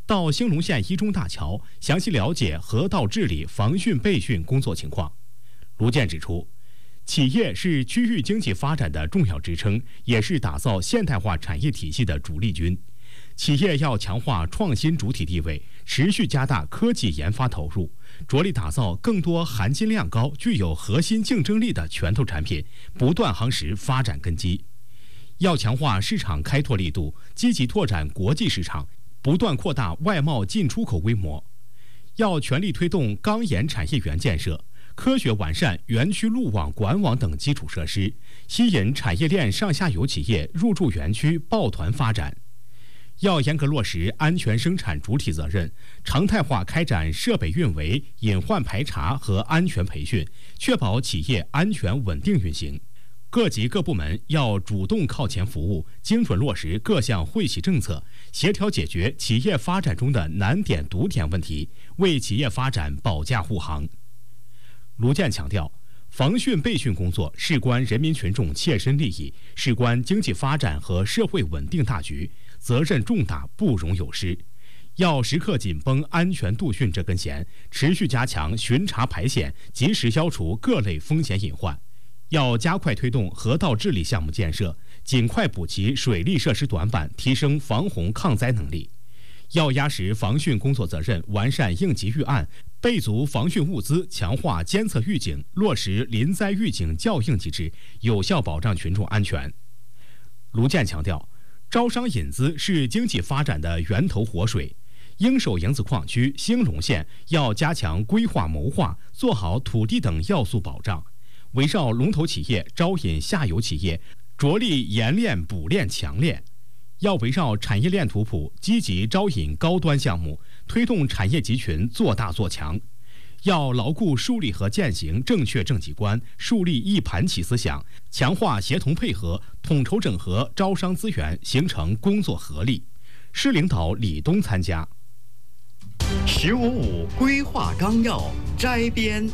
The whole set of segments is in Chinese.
到兴隆县一中大桥，详细了解河道治理防汛备汛工作情况。卢健指出，企业是区域经济发展的重要支撑，也是打造现代化产业体系的主力军。企业要强化创新主体地位，持续加大科技研发投入，着力打造更多含金量高、具有核心竞争力的拳头产品，不断夯实发展根基。要强化市场开拓力度，积极拓展国际市场，不断扩大外贸进出口规模。要全力推动钢研产业园建设，科学完善园区路网、管网等基础设施，吸引产业链上下游企业入驻园区抱团发展。要严格落实安全生产主体责任，常态化开展设备运维、隐患排查和安全培训，确保企业安全稳定运行。各级各部门要主动靠前服务，精准落实各项惠企政策，协调解决企业发展中的难点堵点问题，为企业发展保驾护航。卢健强调，防汛备汛工作事关人民群众切身利益，事关经济发展和社会稳定大局，责任重大，不容有失。要时刻紧绷安全度汛这根弦，持续加强巡查排险，及时消除各类风险隐患。要加快推动河道治理项目建设，尽快补齐水利设施短板，提升防洪抗灾能力。要压实防汛工作责任，完善应急预案，备足防汛物资，强化监测预警，落实临灾预警校应机制，有效保障群众安全。卢健强调，招商引资是经济发展的源头活水。应首营子矿区兴隆县要加强规划谋划，做好土地等要素保障，围绕龙头企业招引下游企业，着力研炼补炼强炼。要围绕产业链图谱，积极招引高端项目，推动产业集群做大做强。要牢固树立和践行正确政绩观，树立一盘棋思想，强化协同配合，统筹整合招商资源，形成工作合力。市领导李东参加。 “15.5 规划纲要”摘编。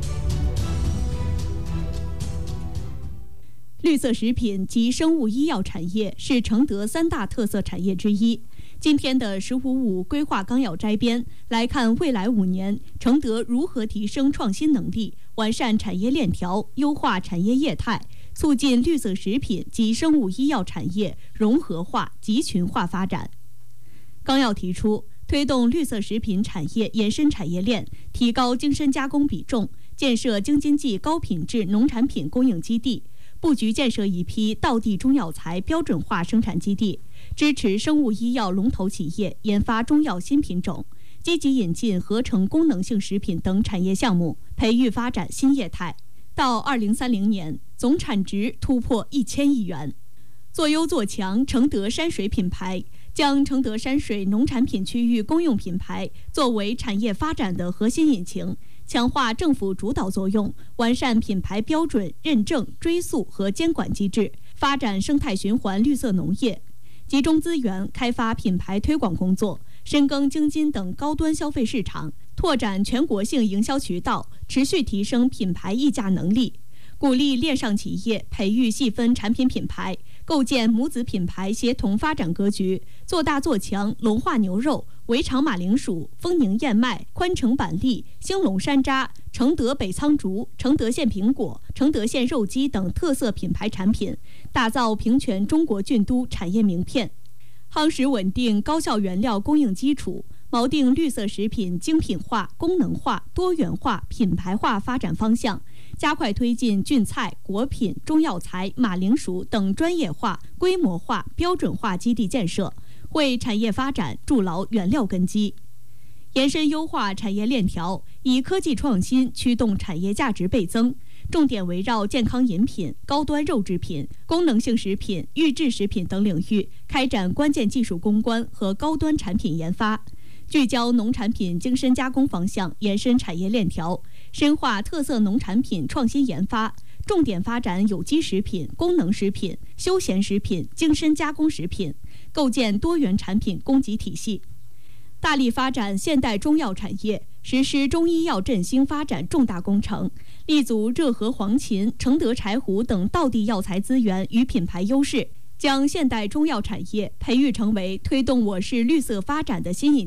绿色食品及生物医药产业是承德3大特色产业之一。今天的“15.5 规划纲要”摘编来看，未来5年承德如何提升创新能力，完善产业链条，优化产业业态，促进绿色食品及生物医药产业融合化、集群化发展。纲要提出，推动绿色食品产业延伸产业链，提高精深加工比重，建设京津冀高品质农产品供应基地，布局建设一批道地中药材标准化生产基地，支持生物医药龙头企业研发中药新品种，积极引进合成功能性食品等产业项目，培育发展新业态。到2030年，总产值突破1000亿元。做优做强承德山水品牌，将承德山水农产品区域公用品牌作为产业发展的核心引擎，强化政府主导作用，完善品牌标准、认证、追溯和监管机制，发展生态循环绿色农业，集中资源开发品牌推广工作，深耕京津等高端消费市场，拓展全国性营销渠道，持续提升品牌溢价能力，鼓励链上企业培育细分产品品牌，构建母子品牌协同发展格局，做大做强龙化牛肉、围场马铃薯、丰宁燕麦、宽城板栗、兴隆山楂、承德北苍竹、承德县苹果、承德县肉鸡等特色品牌产品，打造平全中国郡都产业名片，夯实稳定高效原料供应基础，锚定绿色食品精品化、功能化、多元化、品牌化发展方向，加快推进菌菜、果品、中药材、马铃薯等专业化、规模化、标准化基地建设，为产业发展筑牢原料根基。延伸优化产业链条，以科技创新驱动产业价值倍增，重点围绕健康饮品、高端肉制品、功能性食品、预制食品等领域开展关键技术攻关和高端产品研发，聚焦农产品精深加工方向，延伸产业链条，深化特色农产品创新研发，重点发展有机食品、功能食品、休闲食品、精深加工食品，构建多元产品供给体系。大力发展现代中药产业，实施中医药振兴发展重大工程，立足热河黄芩、承德柴胡等道地药材资源与品牌优势，将现代中药产业培育成为推动我市绿色发展的新引